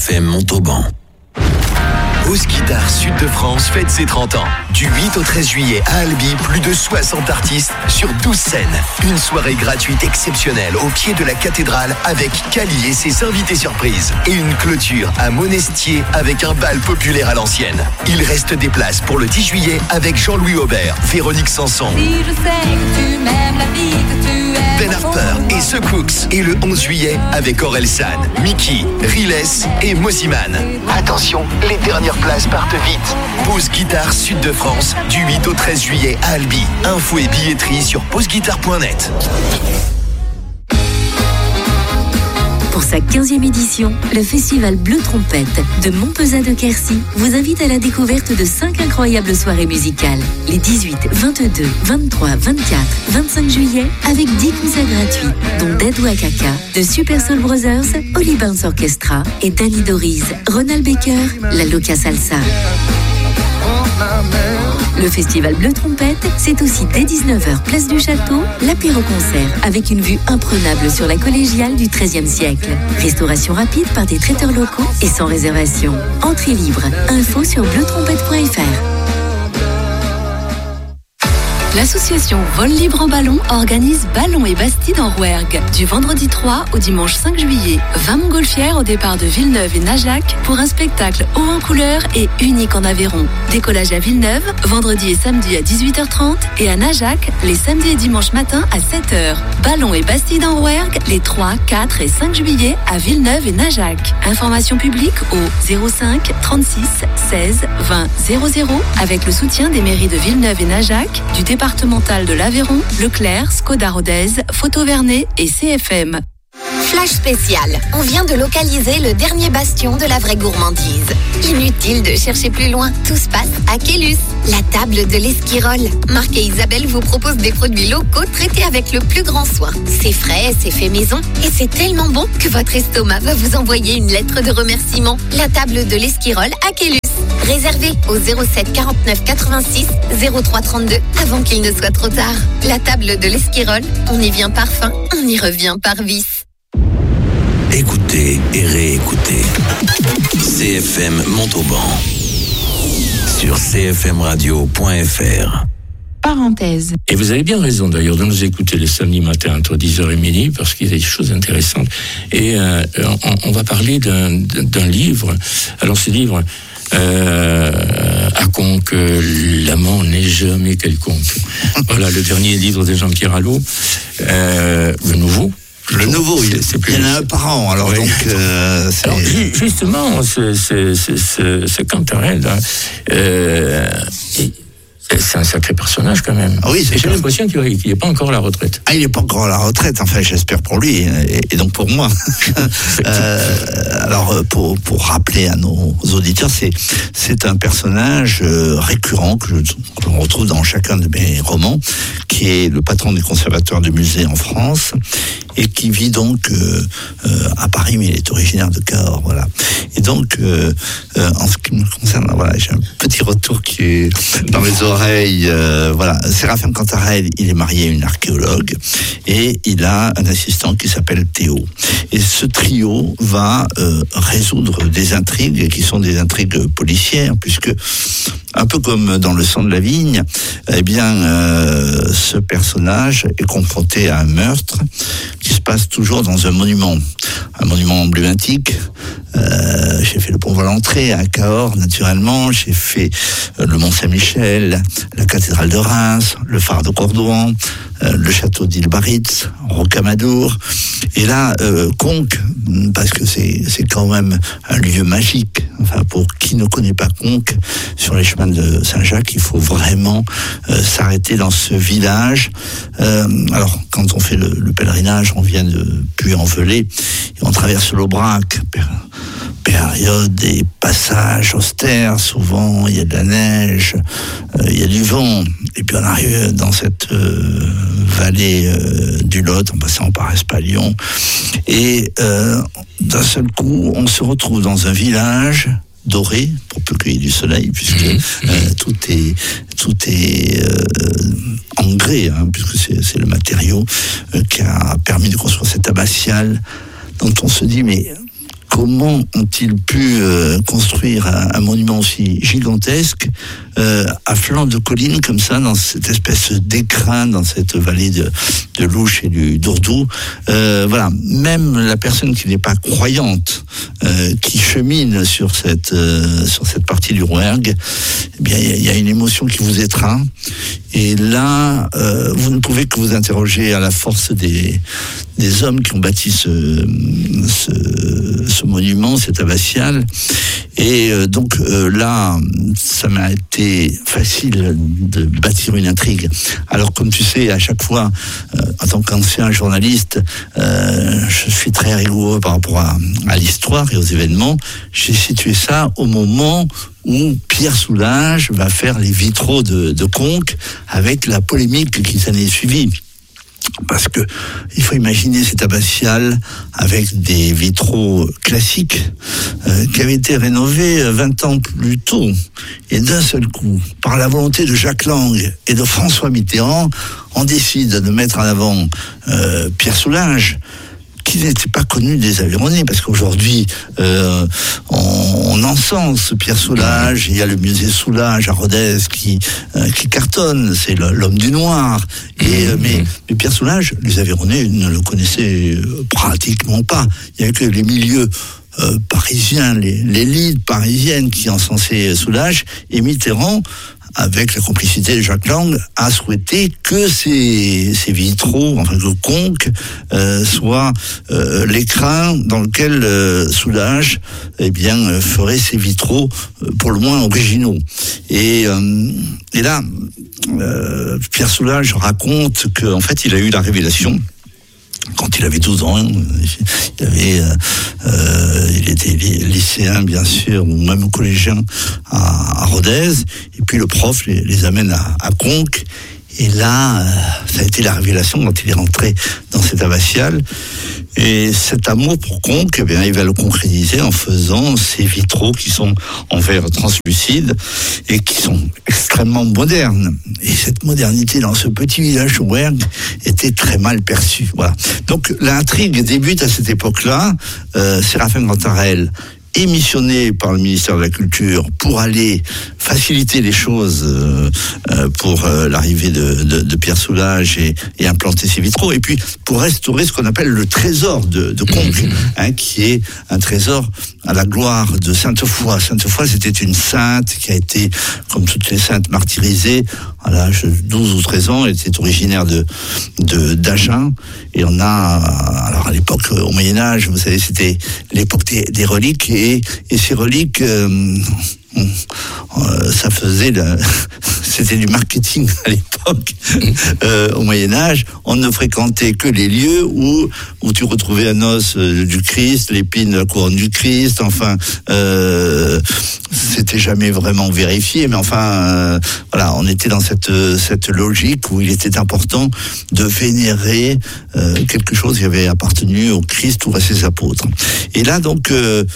FM Montauban. Pose Guitare Sud de France fête ses 30 ans. Du 8 au 13 juillet à Albi, plus de 60 artistes sur 12 scènes. Une soirée gratuite exceptionnelle au pied de la cathédrale avec Cali et ses invités surprises. Et une clôture à Monestier avec un bal populaire à l'ancienne. Il reste des places pour le 10 juillet avec Jean-Louis Aubert, Véronique Sanson, Si je sais que tu m'aimes, la vie que tu aimes. Ben Harper et The Cooks. Et le 11 juillet avec Aurel San, Mickey, Riles et Mosiman. Attention, les dernières places partent vite. Pose Guitare Sud de France, du 8 au 13 juillet à Albi. Infos et billetterie sur poseguitare.net. Pour sa 15e édition, le festival Bleu Trompette de Montpezat de Quercy vous invite à la découverte de 5 incroyables soirées musicales. Les 18, 22, 23, 24, 25 juillet, avec 10 concerts gratuits, dont Dead Wakaka, de Super Soul Brothers, Holly Burns Orchestra et Danny Doris, Ronald Baker, La Loca Salsa. Le festival Bleu Trompette, c'est aussi dès 19h, place du Château, l'apéro-concert avec une vue imprenable sur la collégiale du XIIIe siècle. Restauration rapide par des traiteurs locaux et sans réservation. Entrée libre. Info sur bleutrompette.fr. L'association Vol Libre en Ballon organise Ballon et Bastide en Rouergue du vendredi 3 au dimanche 5 juillet. 20 montgolfières au départ de Villeneuve et Najac pour un spectacle haut en couleur et unique en Aveyron. Décollage à Villeneuve, vendredi et samedi à 18h30 et à Najac, les samedis et dimanches matin à 7h. Ballon et Bastide en Rouergue les 3, 4 et 5 juillet à Villeneuve et Najac. Information publique au 05 36 16 20 00 avec le soutien des mairies de Villeneuve et Najac, du départemental de l'Aveyron, Leclerc, Skoda Rodez, Photo Vernet et CFM. Flash spécial. On vient de localiser le dernier bastion de la vraie gourmandise. Inutile de chercher plus loin. Tout se passe à Quélus. La table de l'Esquirol. Marc et Isabelle vous proposent des produits locaux traités avec le plus grand soin. C'est frais, c'est fait maison et c'est tellement bon que votre estomac va vous envoyer une lettre de remerciement. La table de l'Esquirol à Quélus. Réservez au 07 49 86 03 32 avant qu'il ne soit trop tard. La table de l'Esquirol, on y vient par faim, on y revient par vice. Écoutez et réécoutez. CFM Montauban sur cfmradio.fr. Parenthèse. Et vous avez bien raison d'ailleurs de nous écouter le samedi matin entre 10h et midi parce qu'il y a des choses intéressantes. Et on va parler d'un livre. Alors ce livre, à conque, l'amant n'est jamais quelconque. Voilà le dernier livre de Jean-Pierre Allot, le nouveau. Le nouveau, il y en a un par an, alors oui. Donc alors, justement, ce Cantarelle, c'est un sacré personnage quand même. Ah oui, j'ai l'impression qu'il n'est pas encore à la retraite. Ah, il n'est pas encore à la retraite, enfin j'espère pour lui et donc pour moi. Alors pour rappeler à nos auditeurs, c'est un personnage récurrent que l'on retrouve dans chacun de mes romans, qui est le patron du conservatoire du musée en France et qui vit donc à Paris, mais il est originaire de Cahors, voilà. Et donc en ce qui me concerne, voilà, j'ai un petit retour qui est dans mes oreilles. Voilà, Séraphin Cantarelle, il est marié à une archéologue et il a un assistant qui s'appelle Théo. Et ce trio va résoudre des intrigues qui sont des intrigues policières, puisque un peu comme dans Le sang de la vigne, eh bien, ce personnage est confronté à un meurtre qui se passe toujours dans un monument emblématique. J'ai fait le pont Valentré à Cahors, naturellement. J'ai fait le Mont Saint-Michel, la cathédrale de Reims, le phare de Cordouan, le château d'Île-Baritz, Rocamadour. Et là, Conques, parce que c'est quand même un lieu magique. Enfin, pour qui ne connaît pas Conques, sur les chemins de Saint-Jacques, il faut vraiment s'arrêter dans ce village. Alors, quand on fait le pèlerinage, on vient de Puy-en-Velay, et on traverse l'Aubrac, période des passages austères, souvent il y a de la neige, il y a du vent, et puis on arrive dans cette vallée du Lot, en passant par Espalion, et d'un seul coup, on se retrouve dans un village doré, pour peu qu'il y ait du soleil, puisque tout est engrais, hein, puisque c'est le matériau qui a permis de construire cette abbatiale, dont on se dit, mais comment ont-ils pu construire un monument aussi gigantesque à flanc de colline comme ça, dans cette espèce d'écrin, dans cette vallée de l'Ouche et du Dourdou. Voilà, même la personne qui n'est pas croyante, qui chemine sur cette partie du Rouergue, eh bien, il y a une émotion qui vous étreint. Et là, vous ne pouvez que vous interroger à la force des hommes qui ont bâti ce monument, cette abbatiale. Et donc là, ça m'a été facile de bâtir une intrigue. Alors, comme tu sais, à chaque fois, en tant qu'ancien journaliste, je suis très rigoureux par rapport à l'histoire et aux événements. J'ai situé ça au moment où Pierre Soulages va faire les vitraux de Conques, avec la polémique qui s'en est suivie. Parce que il faut imaginer cette abbatiale avec des vitraux classiques qui avaient été rénovés 20 ans plus tôt, et d'un seul coup, par la volonté de Jacques Lang et de François Mitterrand, on décide de mettre en avant Pierre Soulages, qui n'était pas connu des Aveyronnais, parce qu'aujourd'hui on encense Pierre Soulages. Il y a le musée Soulages à Rodez qui cartonne, c'est l'homme du noir. Mais Pierre Soulages, les Aveyronnais ne le connaissaient pratiquement pas. Il n'y avait que les milieux parisiens, l'élite parisienne qui encensaient Soulages, et Mitterrand, avec la complicité de Jacques Lang, a souhaité que ces vitraux, enfin que Conques, soit l'écrin dans lequel Soulages, ferait ses vitraux pour le moins originaux. Et là, Pierre Soulages raconte qu'en fait, il a eu la révélation. Quand il avait 12 ans, il était lycéen, bien sûr, ou même collégien à Rodez. Et puis le prof les amène à Conques. Et là, ça a été la révélation quand il est rentré dans cette abbatiale. Et cet amour pour Conques, il va le concrétiser en faisant ces vitraux qui sont en verre translucide et qui sont extrêmement modernes. Et cette modernité dans ce petit village Rouergue était très mal perçue. Voilà. Donc l'intrigue débute à cette époque-là. Séraphin Cantarell est missionné par le ministère de la Culture pour aller faciliter les choses pour l'arrivée de Pierre Soulages et implanter ses vitraux, et puis pour restaurer ce qu'on appelle le trésor de Conques, qui est un trésor à la gloire de Sainte-Foy. Sainte-Foy, c'était une sainte qui a été, comme toutes les saintes, martyrisée à l'âge de 12 ou 13 ans. Elle était originaire d'Agen, et on a, alors à l'époque, au Moyen-Âge, vous savez, c'était l'époque des reliques, et ces reliques, ça faisait c'était du marketing à l'époque. Au Moyen-Âge, on ne fréquentait que les lieux où tu retrouvais un os du Christ, l'épine de la couronne du Christ. Enfin, c'était jamais vraiment vérifié, mais enfin, voilà, on était dans cette logique où il était important de vénérer quelque chose qui avait appartenu au Christ ou à ses apôtres. Et là, donc,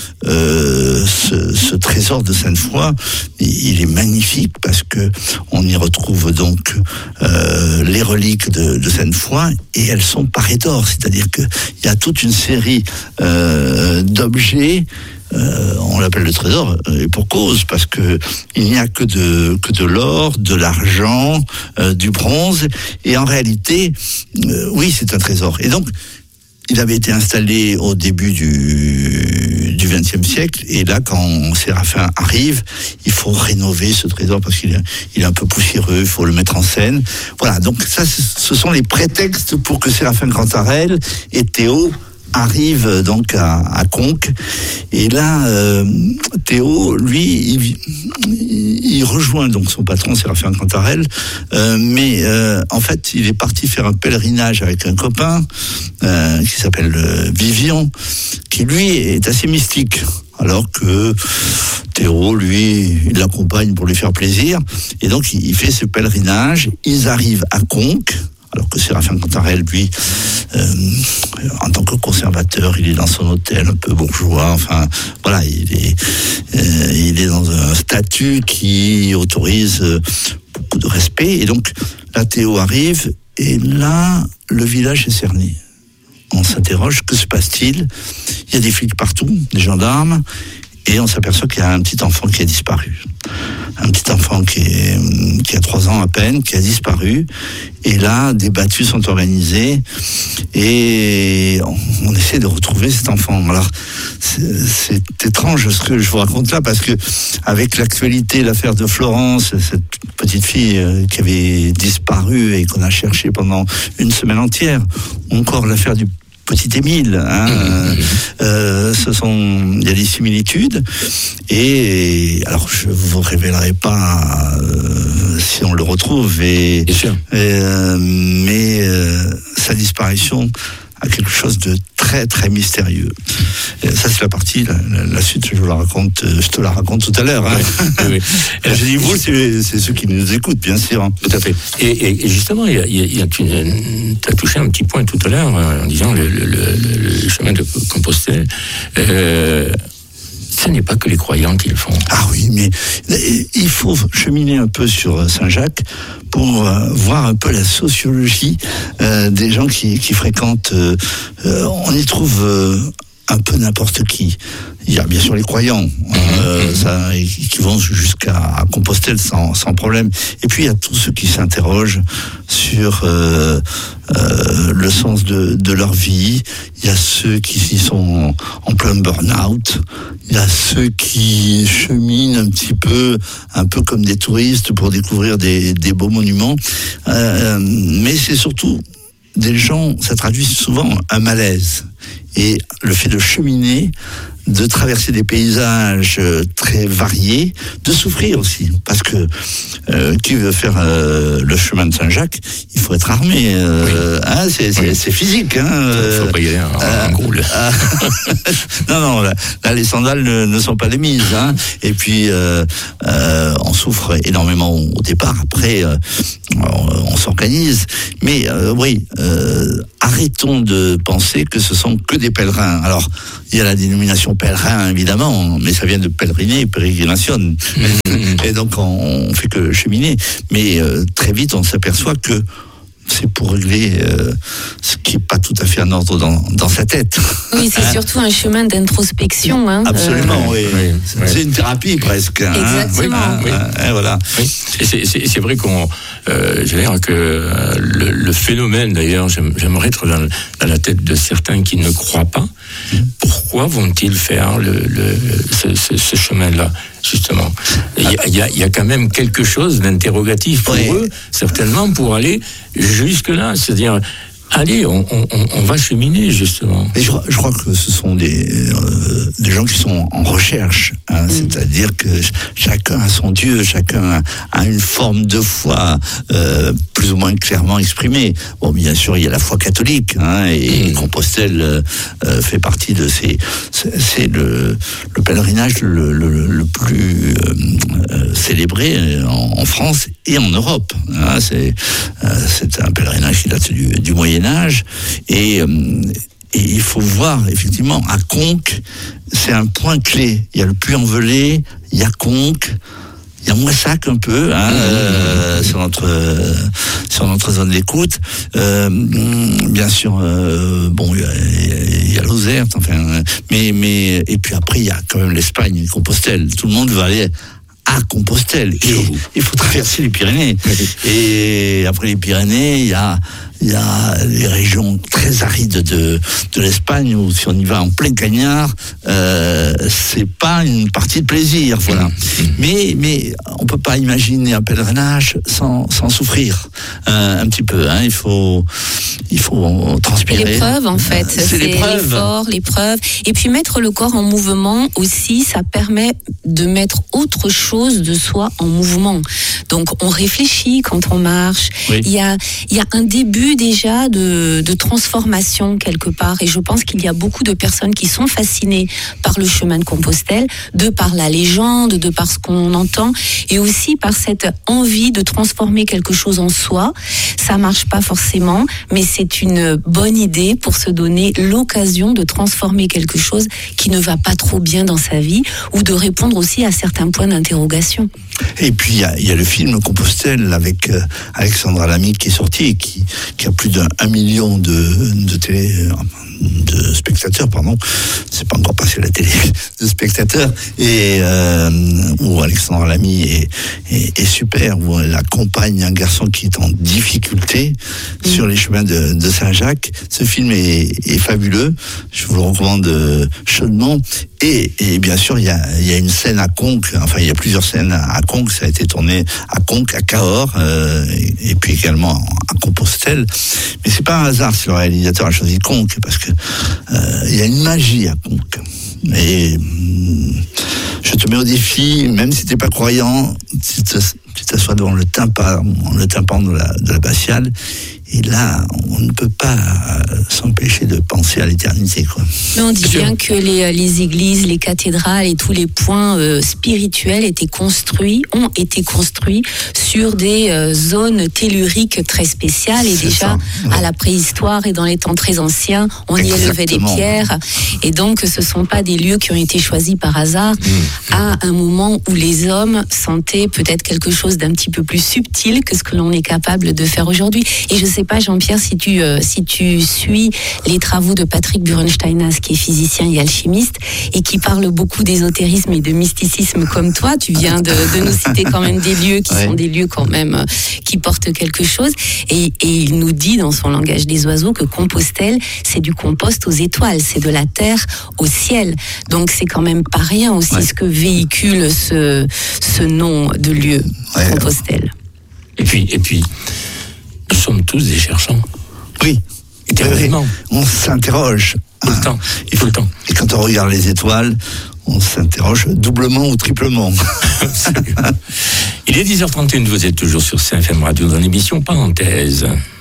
ce trésor de Sainte-Foy, il est magnifique parce que on y retrouve donc les reliques de Sainte-Foy, et elles sont parées d'or, c'est-à-dire que il y a toute une série d'objets. On l'appelle le trésor, et pour cause, parce que il n'y a que de l'or, de l'argent, du bronze, et en réalité, oui, c'est un trésor. Et donc, il avait été installé au début du XXe siècle, et là, quand Séraphin arrive, il faut rénover ce trésor parce qu'il est un peu poussiéreux, il faut le mettre en scène. Voilà, donc ça, ce sont les prétextes pour que Séraphin Cantarell et Théo arrive donc à Conques, et là Théo, lui, il rejoint donc son patron Séraphin Cantarell, mais en fait il est parti faire un pèlerinage avec un copain qui s'appelle Vivian, qui lui est assez mystique, alors que Théo, lui, il l'accompagne pour lui faire plaisir, et donc il fait ce pèlerinage. Ils arrivent à Conques, alors que Séraphin Cantarell, lui, en tant que conservateur, il est dans son hôtel un peu bourgeois. Enfin, voilà, il est dans un statut qui autorise beaucoup de respect. Et donc, là, Théo arrive, et là, le village est cerné. on s'interroge, que se passe-t-il? Il y a des flics partout, des gendarmes, et on s'aperçoit qu'il y a un petit enfant qui a disparu. Un petit enfant qui a 3 ans à peine, qui a disparu. Et là, des battues sont organisées et on essaie de retrouver cet enfant. Alors, c'est étrange ce que je vous raconte là, parce que avec l'actualité, l'affaire de Florence, cette petite fille qui avait disparu et qu'on a cherché pendant une semaine entière, encore l'affaire du petit Émile, il y a des similitudes, et alors je vous révélerai pas si on le retrouve, mais sa disparition a quelque chose de très très mystérieux. Et ça c'est la partie, la suite je te la raconte tout à l'heure. Hein. Oui. Je dis vous, c'est ceux qui nous écoutent, bien sûr. Tout à fait. Et justement, tu as touché un petit point tout à l'heure en disant le chemin de Compostelle. Ce n'est pas que les croyants qui le font. Ah oui, mais il faut cheminer un peu sur Saint-Jacques pour voir un peu la sociologie des gens qui fréquentent. On y trouve un peu n'importe qui. Il y a bien sûr les croyants qui vont jusqu'à Compostelle sans problème. Et puis il y a tous ceux qui s'interrogent sur le sens de leur vie. Il y a ceux qui sont en plein burn-out. Il y a ceux qui cheminent un peu comme des touristes pour découvrir des beaux monuments. Mais c'est surtout des gens, ça traduit souvent un malaise. Et le fait de cheminer, de traverser des paysages très variés, de souffrir aussi, parce que qui veut faire le chemin de Saint-Jacques, il faut être armé. C'est physique. Il faut pas y aller en gros. Non, là les sandales ne sont pas les mises. Et puis on souffre énormément au départ. Après, on s'organise. Mais arrêtons de penser que ce sont que des pèlerins. Alors, il y a la dénomination pèlerin, évidemment, mais ça vient de pèleriner, pérégrination. Et donc, on fait que cheminer. Mais très vite, on s'aperçoit que c'est pour régler ce qui n'est pas tout à fait en ordre dans sa tête. Oui, c'est surtout un chemin d'introspection. Absolument, oui. C'est une thérapie presque. Exactement. Voilà. Oui. C'est vrai j'ai l'air que le phénomène, d'ailleurs, j'aimerais être dans la tête de certains qui ne croient pas. Pourquoi vont-ils faire ce chemin-là, justement? Il y a quand même quelque chose d'interrogatif pour eux, certainement, pour aller jusque-là. C'est-à-dire, allez, on va cheminer, justement. Et je crois que ce sont des gens qui sont en recherche. C'est-à-dire que chacun a son Dieu, chacun a une forme de foi plus ou moins clairement exprimée. Bon, bien sûr, il y a la foi catholique, et Compostelle fait partie de c'est le pèlerinage le plus célébré en France et en Europe. C'est un pèlerinage qui date du Moyen-Âge, et il faut voir, effectivement, à Conques, c'est un point clé. Il y a le Puy-en-Velay, il y a Conques, il y a Moissac un peu, sur notre zone d'écoute. Bien sûr, il y a Lozère, mais et puis après il y a quand même l'Espagne et Compostelle. Tout le monde va aller à Compostelle. Il faut traverser les Pyrénées. Et après les Pyrénées, il y a les régions très arides de l'Espagne, où si on y va en plein cagnard, c'est pas une partie de plaisir, voilà. Mais on peut pas imaginer un pèlerinage sans souffrir un petit peu. Il faut transpirer. L'épreuve, en fait, c'est l'effort, l'épreuve, et puis mettre le corps en mouvement aussi, ça permet de mettre autre chose de soi en mouvement. Donc on réfléchit quand on marche. Il y a un début déjà de transformation quelque part, et je pense qu'il y a beaucoup de personnes qui sont fascinées par le chemin de Compostelle, de par la légende, de par ce qu'on entend, et aussi par cette envie de transformer quelque chose en soi. Ça marche pas forcément, mais c'est une bonne idée pour se donner l'occasion de transformer quelque chose qui ne va pas trop bien dans sa vie, ou de répondre aussi à certains points d'interrogation. Et puis il y a le film Compostelle avec Alexandra Lamy qui est sorti, et qui qui a plus d'1 million de spectateurs, pardon, c'est pas encore passé à la télé, de spectateurs, et où Alexandre Lamy est super, où elle accompagne un garçon qui est en difficulté sur les chemins de Saint-Jacques. Ce film est fabuleux, je vous le recommande chaudement. Et bien sûr, il y a une scène à Conques, enfin il y a plusieurs scènes à Conques, ça a été tourné à Conques, à Cahors, et puis également à Compostelle. Mais c'est pas un hasard si le réalisateur a choisi Conques, parce que il y a une magie à Conques. Et je te mets au défi, même si t'es pas croyant, tu t'assois devant le tympan de la Batiale, et là, on ne peut pas s'empêcher de penser à l'éternité, quoi. Mais on dit bien que les églises, les cathédrales et tous les points spirituels ont été construits sur des zones telluriques très spéciales. Et déjà, à la préhistoire et dans les temps très anciens, on y élevait des pierres. Et donc, ce ne sont pas des lieux qui ont été choisis par hasard à un moment où les hommes sentaient peut-être quelque chose d'un petit peu plus subtil que ce que l'on est capable de faire aujourd'hui. Et je sais pas, Jean-Pierre, si tu suis les travaux de Patrick Burensteinas, qui est physicien et alchimiste, et qui parle beaucoup d'ésotérisme et de mysticisme comme toi. Tu viens de nous citer quand même des lieux qui sont des lieux quand même qui portent quelque chose. Et il nous dit dans son langage des oiseaux que Compostelle, c'est du compost aux étoiles, c'est de la terre au ciel. Donc c'est quand même pas rien aussi ce que véhicule ce nom de lieu, Compostelle. Et puis, nous sommes tous des cherchants. Oui. Éternellement. On s'interroge. Tout le temps. Il faut le temps. Et quand on regarde les étoiles, on s'interroge doublement ou triplement. Il est 10h31, vous êtes toujours sur CFM Radio dans l'émission Parenthèse.